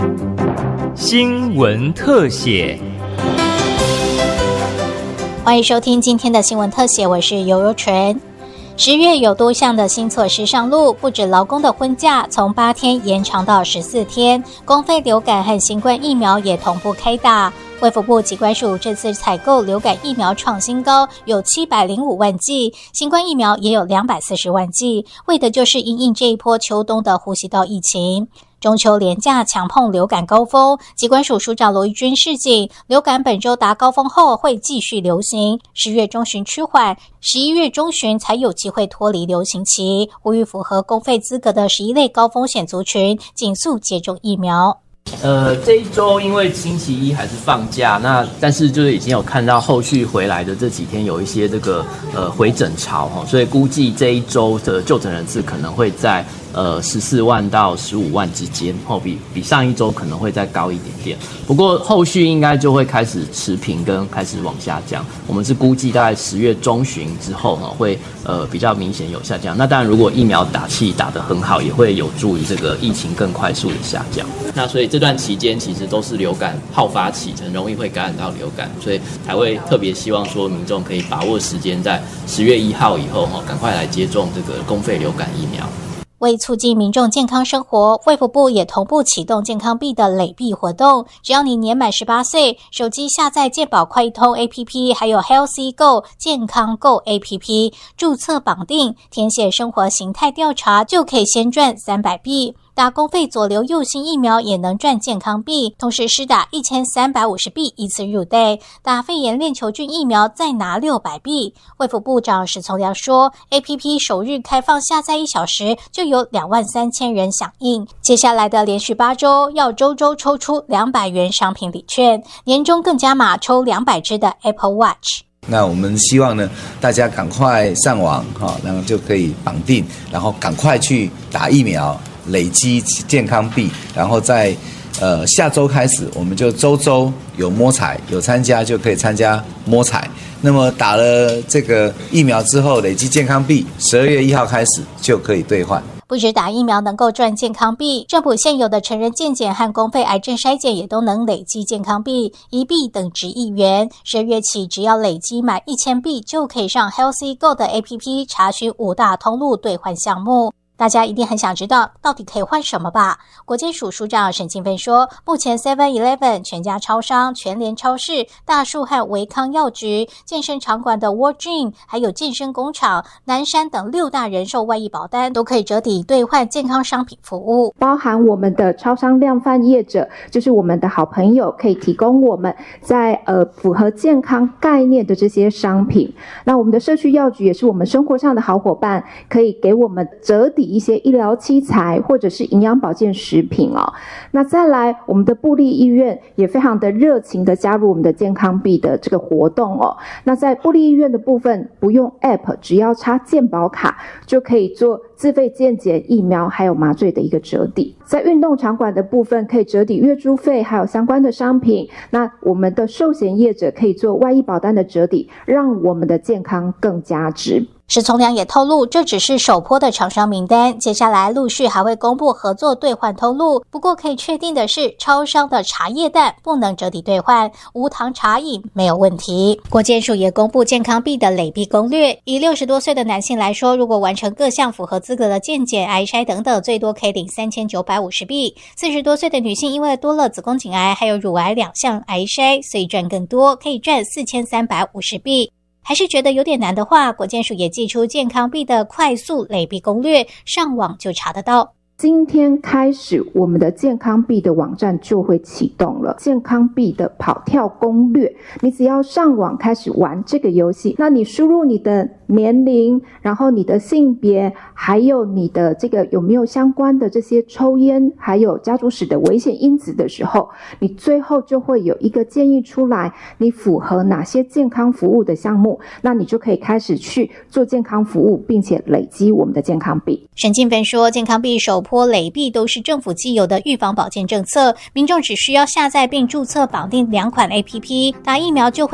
新闻特写。 欢迎收听今天的新闻特写，我是尤尤纯。10月有多项的新措施上路，不止劳工的婚假从8天延长到14天，公费流感和新冠疫苗也同步开打。卫福部疾管署这次采购流感疫苗创新高，有705万剂，新冠疫苗也有240万剂，为的就是因应这一波秋冬的呼吸道疫情。中秋连假强碰流感高峰，疾管署署长罗一钧示警，流感本周达高峰后会继续流行，10月中旬趋缓，11月中旬才有机会脱离流行期，呼吁符合公费资格的11类高风险族群尽速接种疫苗。 这一周因为星期一还是放假，但是就是已经有看到后续回来的这几天有一些这个回诊潮，所以估计这一周的就诊人次可能会在14万到15万之间，比上一周可能会再高一点点。不过后续应该就会开始持平跟开始往下降。我们是估计大概10月中旬之后会比较明显有下降。那当然，如果疫苗打气打得很好，也会有助于这个疫情更快速的下降。那所以这段期间其实都是流感好发期，很容易会感染到流感，所以才会特别希望说民众可以把握时间，在10月1号以后赶快来接种这个公费流感疫苗。 为促进民众健康生活，卫福部也同步启动健康币的累币活动。只要你年满18岁，手机下载健保快易通 APP， 还有 Healthy Go 健康 Go APP， 注册绑定，填写生活形态调查，就可以先赚300币。打公费左流右星疫苗也能赚健康币，同时施打1350币一次入袋，打肺炎链球菌疫苗再拿600币。卫福部长史从良说 ，APP 首日开放下载1小时就有23000人响应，接下来的连续8周要周周抽出200元商品礼券，年终更加码抽200只的 Apple Watch。 那我们希望呢，大家赶快上网然后就可以绑定，然后赶快去打疫苗，累积健康币，然后在下周开始，我们就周周有摸彩，有参加就可以参加摸彩。那么打了这个疫苗之后，累积健康币，12月1号开始就可以兑换。 不止打疫苗能够赚健康币，政府现有的成人健检和公费癌症筛检也都能累积健康币，1币等值1元。12月起，只要累积满1000币，就可以上 Healthy Go 的 APP 查询5大通路兑换项目。大家一定很想知道到底可以换什么吧？国健署署长沈庆芬说，目前 7-Eleven、全家超商、全联超市、大树和维康药局、健身场馆的 World Gym， 还有健身工厂、南山等6大人寿外溢保单都可以折抵兑换健康商品服务， 包含我们的超商量贩业者，就是我们的好朋友，可以提供我们在符合健康概念的这些商品。那我们的社区药局也是我们生活上的好伙伴，可以给我们折抵一些医疗器材或者是营养保健食品哦。那再来，我们的部立医院也非常的热情的加入我们的健康币的这个活动哦。那在部立医院的部分，不用 App， 只要插健保卡就可以做自费健检、疫苗还有麻醉的一个折抵。在运动场馆的部分，可以折抵月租费还有相关的商品。那我们的寿险业者可以做外溢保单的折抵，让我们的健康更加值。 史从良也透露，这只是首波的厂商名单，接下来陆续还会公布合作兑换通路。不过可以确定的是，超商的茶叶蛋不能折抵兑换，无糖茶饮没有问题。国健署也公布健康币的累币攻略，以60多岁的男性来说，如果完成各项符合资格的健检、癌筛等等，最多可以领3950币。40多岁的女性因为多了子宫颈癌还有乳癌2项癌筛，所以赚更多，可以赚4350币。还是觉得有点难的话，国健署也寄出健康币的快速累币攻略，上网就查得到。 今天开始，我们的健康币的网站就会启动了。健康币的跑跳攻略，你只要上网开始玩这个游戏，那你输入你的年龄，然后你的性别，还有你的这个有没有相关的这些抽烟，还有家族史的危险因子的时候，你最后就会有一个建议出来，你符合哪些健康服务的项目，那你就可以开始去做健康服务，并且累积我们的健康币。 沈庆芬说，健康币首波累币都是政府既有的预防保健政策，民众只需要下载并注册绑定2款 APP， 打疫苗就会